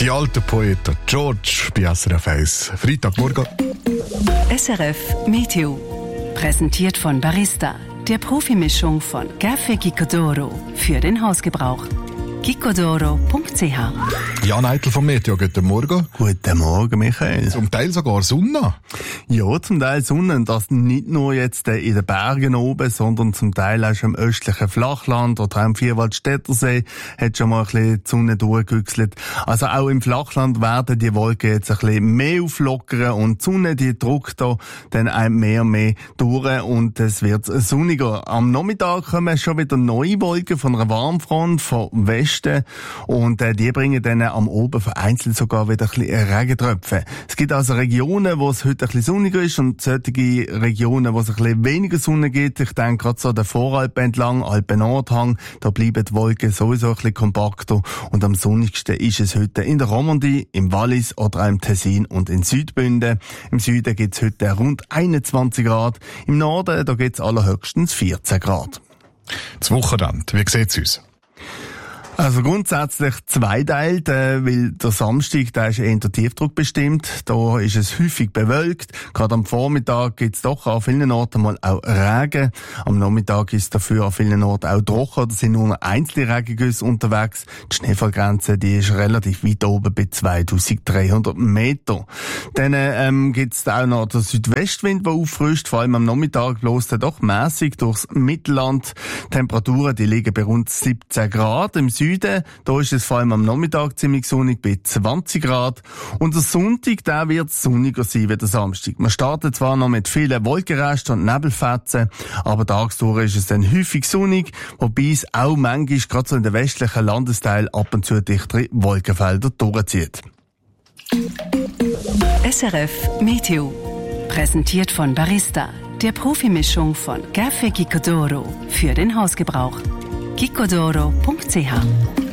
Die alten Poeten, George bei SRF 1. Freitagmorgen. SRF Meteo. Präsentiert von Barista, der Profimischung von Café Gicodoro für den Hausgebrauch. gicodoro.ch. Jan Eitel vom Meteo, guten Morgen. Guten Morgen, Michael. Zum Teil sogar Sonne. Ja, zum Teil Sonne. Und das nicht nur jetzt in den Bergen oben, sondern zum Teil auch schon im östlichen Flachland oder auch im Vierwaldstättersee hat schon mal ein bisschen die Sonne durchgewechselt. Also auch im Flachland werden die Wolken jetzt ein bisschen mehr auflockern und die Sonne, die drückt da dann auch mehr und mehr durch und es wird sonniger. Am Nachmittag kommen schon wieder neue Wolken von einer Warmfront von Westen und die bringen dann am Oben vereinzelt sogar wieder ein bisschen Regentröpfe. Es gibt also Regionen, wo es heute ein bisschen sonniger ist und solche Regionen, wo es ein bisschen weniger Sonne gibt. Ich denke gerade so der Voralpen entlang, Alpen-Nordhang, da bleiben die Wolken sowieso ein bisschen kompakter und am sonnigsten ist es heute in der Romandie, im Wallis oder auch im Tessin und in Südbünden. Im Süden gibt es heute rund 21 Grad, im Norden da gibt es allerhöchstens 14 Grad. Das Wochenende, wie sieht es aus? Also grundsätzlich zweiteilt, weil der Samstag, der ist eher Tiefdruck bestimmt. Da ist es häufig bewölkt. Gerade am Vormittag gibt's doch an vielen Orten mal auch Regen. Am Nachmittag ist dafür an vielen Orten auch trocken. Da sind nur einzelne Regengüsse unterwegs. Die Schneefallgrenze, die ist relativ weit oben bei 2300 Meter. Dann gibt's auch noch den Südwestwind, der auffrischt. Vor allem am Nachmittag bloß der doch mäßig durchs Mittelland. Temperaturen, die liegen bei rund 17 Grad. Im Süden, da ist es vor allem am Nachmittag ziemlich sonnig bei 20 Grad. Und der Sonntag, der wird sonniger sein wie der Samstag. Man startet zwar noch mit vielen Wolkenresten und Nebelfetzen, aber tagsdurch ist es dann häufig sonnig, wobei es auch manchmal gerade so in den westlichen Landesteilen ab und zu dichtere Wolkenfelder durchzieht. SRF Meteo. Präsentiert von Barista, der Profimischung von Café Gicodoro für den Hausgebrauch. gicodoro.ch